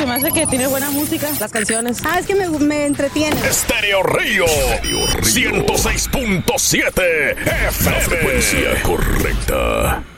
Se me hace que tiene buena música, las canciones. Ah, es que me entretiene. Estéreo Río 106.7 FM. La frecuencia correcta.